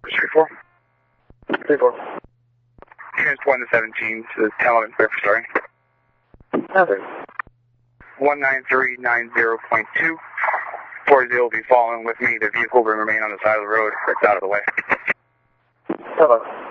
Street 4. 3-4. Trans 1 to 17 to the 1011 clear for starting. Nothing. 19390.2. 40 will be following with me. The vehicle will remain on the side of the road. It's out of the way. Hello.